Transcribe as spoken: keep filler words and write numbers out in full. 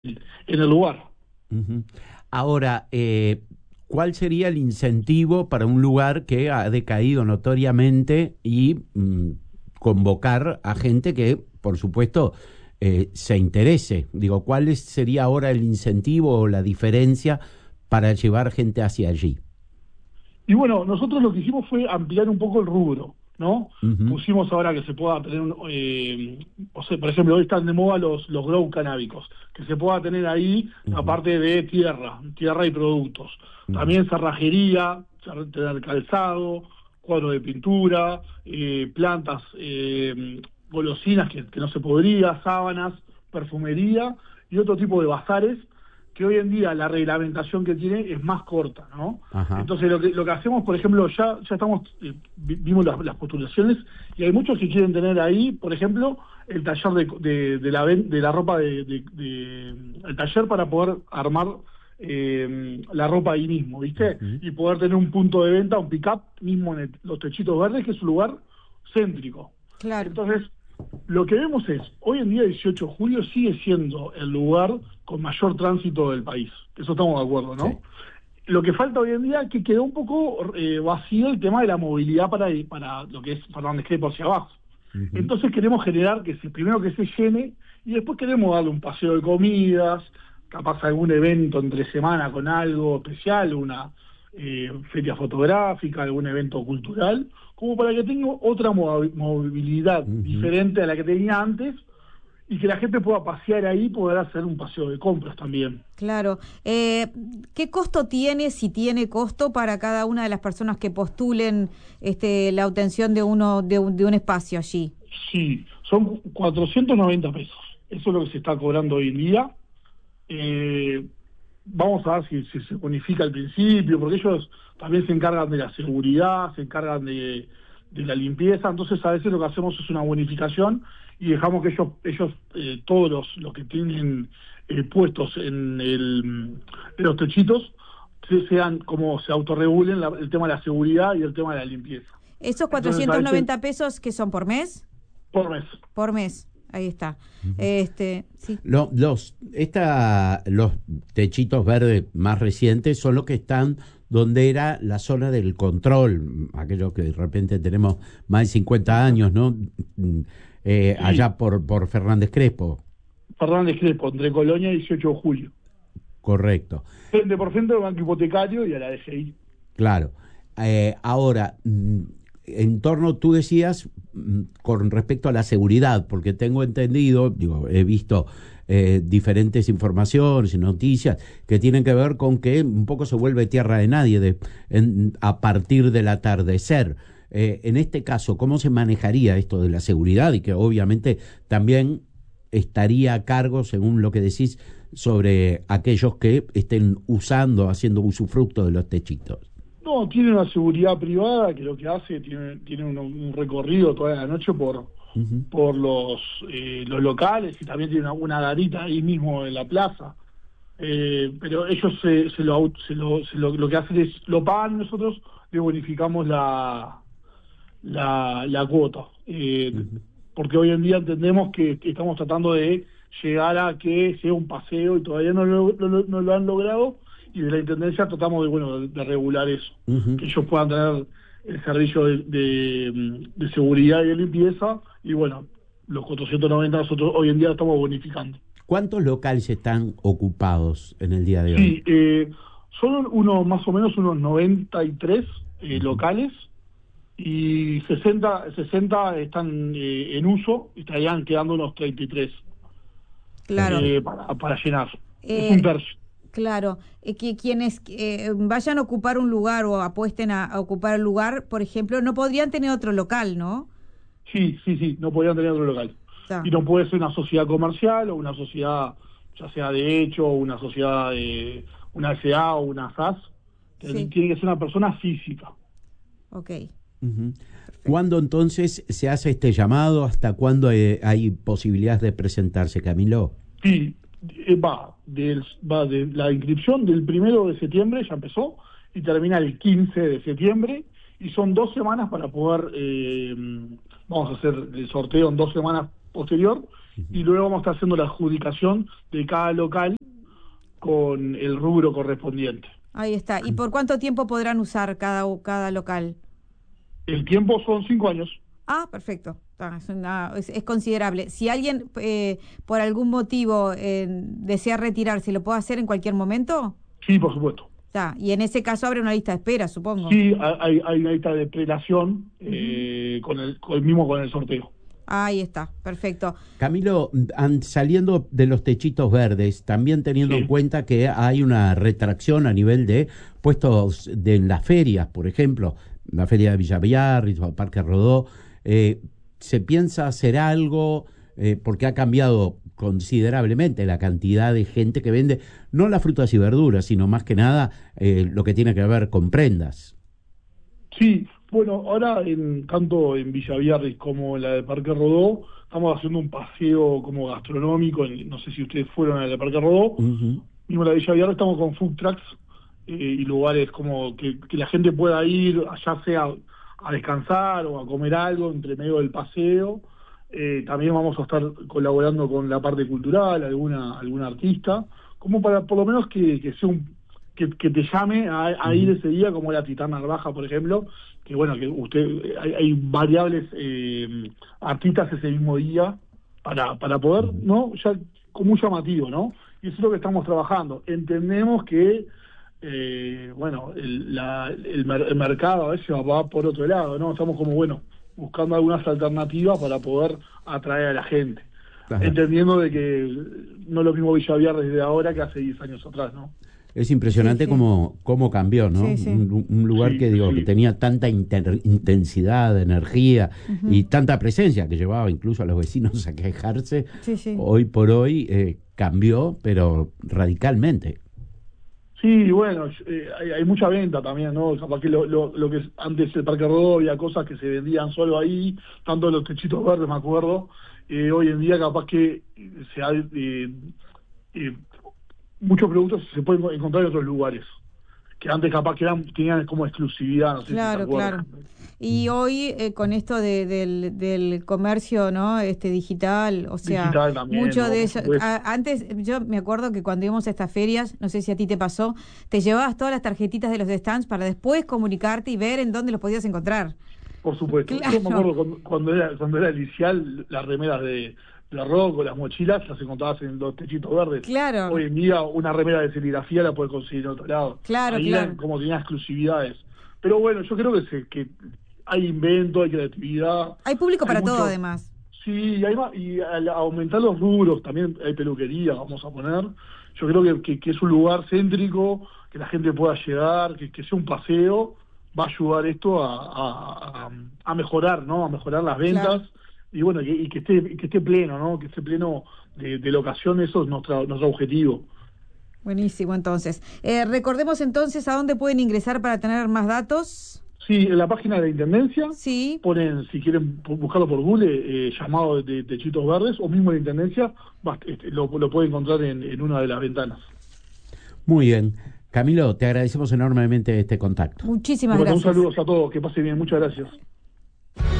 en el lugar. Uh-huh. Ahora, eh, ¿cuál sería el incentivo para un lugar que ha decaído notoriamente y mm, convocar a gente que, por supuesto, eh, se interese? Digo, ¿cuál es- sería ahora el incentivo o la diferencia para llevar gente hacia allí? Y bueno, nosotros lo que hicimos fue ampliar un poco el rubro, ¿no? Ujú, Pusimos ahora que se pueda tener, un, eh, o sea, por ejemplo, hoy están de moda los, los grow canábicos, que se pueda tener ahí la ujú, parte de tierra, tierra y productos. ujú, También cerrajería, cer- tener calzado, cuadros de pintura, eh, plantas, eh, golosinas que, que no se podría, sábanas, perfumería y otro tipo de bazares que hoy en día la reglamentación que tiene es más corta, ¿no? ajá, Entonces lo que lo que hacemos, por ejemplo, ya ya estamos eh, vi- vimos las, las postulaciones y hay muchos que quieren tener ahí, por ejemplo, el taller de, de, de la ven- de la ropa de, de- de- el taller para poder armar eh, la ropa ahí mismo, ¿viste? ujú, Y poder tener un punto de venta, un pick-up mismo en el- los Techitos Verdes, que es un lugar céntrico. Claro. Entonces, lo que vemos es, hoy en día dieciocho de julio sigue siendo el lugar con mayor tránsito del país. Eso estamos de acuerdo, sí, ¿no? Lo que falta hoy en día es que quedó un poco eh, vacío el tema de la movilidad para, para lo que es Fernández Crepo hacia abajo. ujú, Entonces queremos generar que se, primero que se llene y después queremos darle un paseo de comidas, capaz algún evento entre semana con algo especial, una eh, feria fotográfica, algún evento cultural, como para que tenga otra movi- movilidad ujú. diferente a la que tenía antes y que la gente pueda pasear ahí y poder hacer un paseo de compras también. Claro. Eh, ¿qué costo tiene, si tiene costo, para cada una de las personas que postulen este, la obtención de uno de un, de un espacio allí? Sí, son cuatrocientos noventa pesos. Eso es lo que se está cobrando hoy en día. Eh, Vamos a ver si, si se bonifica al principio, porque ellos también se encargan de la seguridad, se encargan de, de la limpieza, entonces a veces lo que hacemos es una bonificación y dejamos que ellos, ellos eh, todos los, los que tienen eh, puestos en, el, en los techitos, se- sean como se autorregulen la- el tema de la seguridad y el tema de la limpieza. ¿Esos Entonces a cuatrocientos veces noventa pesos que son por mes? por mes. Por mes, ahí está. Este, sí. Lo- los, esta, los techitos verdes más recientes son los que están donde era la zona del control, aquellos que de repente tenemos más de cincuenta años, ¿no? Mm, eh, Sí, allá por, por Fernández Crespo, Fernández Crespo, entre Colonia y dieciocho de julio. correcto, Frente por frente del Banco Hipotecario y a la D G I. claro. Eh, ahora, mm, en torno, tú decías, mm, con respecto a la seguridad, porque tengo entendido, digo, he visto eh, diferentes informaciones y noticias que tienen que ver con que un poco se vuelve tierra de nadie de, en- a partir del atardecer. Eh, en este caso, ¿cómo se manejaría esto de la seguridad? Y que obviamente también estaría a cargo, según lo que decís, sobre aquellos que estén usando, haciendo usufructo de los techitos. No, tiene una seguridad privada que lo que hace, tiene, tiene un, un recorrido toda la noche por, Ujú, por los, eh, los locales y también tiene una, una garita ahí mismo en la plaza. Eh, pero ellos se, se lo, au- se lo, se lo, lo que hacen es, lo pagan, nosotros le bonificamos la, la, la cuota. Eh, ujú. porque hoy en día entendemos que, que estamos tratando de llegar a que sea un paseo y todavía no lo, no lo- no lo han logrado y de la Intendencia tratamos de, bueno, de, de regular eso, Ujú. que ellos puedan tener el servicio de, de, de seguridad y de limpieza y bueno, los cuatrocientos noventa nosotros hoy en día estamos bonificando. ¿Cuántos locales están ocupados en el día de hoy? Sí, eh, son unos más o menos unos noventa y tres eh, Ujú. locales y sesenta, sesenta están eh, en uso y estarían quedando unos treinta y tres Claro. eh, para, para llenar. Es un Eh, tercio. claro, eh, que quienes eh, vayan a ocupar un lugar o apuesten a, a ocupar el lugar, por ejemplo, no podrían tener otro local, ¿no? Sí, sí, sí, no podrían tener otro local. Está. Y no puede ser una sociedad comercial o una sociedad, ya sea de hecho, o una sociedad de una S A o una S A S. Sí. Tiene que ser una persona física. Ok. Ujú. ¿Cuándo entonces se hace este llamado? ¿Hasta cuándo hay, hay posibilidades de presentarse, Camilo? Sí, eh, va, del, va de la inscripción del primero de septiembre, ya empezó, y termina el quince de septiembre, y son dos semanas para poder, eh, vamos a hacer el sorteo en dos semanas posterior, y luego vamos a estar haciendo la adjudicación de cada local con el rubro correspondiente. Ahí está. ¿Y por cuánto tiempo podrán usar cada, cada local? El tiempo son cinco años. Ah, perfecto. Ah, es, una, es, es considerable. Si alguien eh, por algún motivo eh, desea retirarse, ¿lo puede hacer en cualquier momento? Sí, por supuesto. Ah, y en ese caso abre una lista de espera, supongo. Sí, hay, hay una lista de prelación eh, uh-huh. con, el, con el mismo con el sorteo. Ahí está, perfecto. Camilo, saliendo de los techitos verdes, también teniendo sí. en cuenta que hay una retracción a nivel de puestos de en las ferias, por ejemplo, la feria de Villa Biarritz o Parque Rodó, eh, ¿se piensa hacer algo? Eh, porque ha cambiado considerablemente la cantidad de gente que vende, no las frutas y verduras, sino más que nada eh, lo que tiene que ver con prendas. Sí, bueno, ahora en, tanto en Villa Biarritz como en la de Parque Rodó, estamos haciendo un paseo como gastronómico, en, no sé si ustedes fueron a la de Parque Rodó, uh-huh. y en la de Villa Biarritz estamos con food trucks eh, y lugares como que, que la gente pueda ir, ya sea a descansar o a comer algo entre medio del paseo. Eh, también vamos a estar colaborando con la parte cultural, alguna alguna artista, como para por lo menos que, que sea un que, que te llame a, a ir ese día, como la Titán Narvaja, por ejemplo, que bueno, que usted hay, hay variables eh, artistas ese mismo día para para poder, ¿no? Ya como un llamativo, ¿no? Y eso es lo que estamos trabajando. Entendemos que eh, bueno, el, la, el, el mercado a veces va por otro lado, ¿no? Estamos como, bueno, buscando algunas alternativas para poder atraer a la gente. Ajá. Entendiendo de que no es lo mismo Villa Biarritz desde ahora que hace diez años atrás, ¿no? Es impresionante sí, sí. Cómo, cómo cambió, ¿no? Sí, sí. Un, un lugar sí, que digo sí. que tenía tanta inter, intensidad, energía uh-huh. y tanta presencia que llevaba incluso a los vecinos a quejarse. Sí, sí. Hoy por hoy eh, cambió, pero radicalmente. Sí, bueno, eh, hay, hay mucha venta también, ¿no? Capaz que lo, lo, lo que antes el Parque Rodó había cosas que se vendían solo ahí, tanto los techitos verdes, me acuerdo. Eh, hoy en día capaz que se ha, eh, eh, muchos productos se pueden encontrar en otros lugares, que antes capaz que eran, tenían como exclusividad, no sé claro, si te claro. Y hoy eh, con esto de, del, del comercio, ¿no? Este digital, o sea, digital también, mucho ¿no? de eso. A, antes yo me acuerdo que cuando íbamos a estas ferias, no sé si a ti te pasó, te llevabas todas las tarjetitas de los stands para después comunicarte y ver en dónde los podías encontrar. Por supuesto. Claro. Yo me acuerdo cuando, cuando era cuando era inicial, las remeras de la rock o las mochilas las encontrabas en los techitos verdes. Claro. Hoy en día una remera de serigrafía la puedes conseguir en otro lado. Claro, ahí claro. Eran como tenía exclusividades. Pero bueno, yo creo que se, que hay invento, hay creatividad. Hay público hay para mucho, todo, además. Sí, y, hay, y al aumentar los rubros, también hay peluquería, vamos a poner. Yo creo que, que, que es un lugar céntrico, que la gente pueda llegar, que, que sea un paseo, va a ayudar esto a, a, a, a mejorar, ¿no? A mejorar las ventas. Claro. Y bueno, que, y que esté que esté pleno, ¿no? Que esté pleno de, de locación, eso es nuestro, nuestro objetivo. Buenísimo, entonces. Eh, recordemos entonces a dónde pueden ingresar para tener más datos. Sí, en la página de la Intendencia. Sí. Ponen, si quieren buscarlo por Google, eh, llamado de, de Techitos Verdes, o mismo en la Intendencia, este, lo, lo pueden encontrar en, en una de las ventanas. Muy bien. Camilo, te agradecemos enormemente este contacto. Muchísimas bueno, gracias. Un saludo a todos, que pase bien, muchas gracias.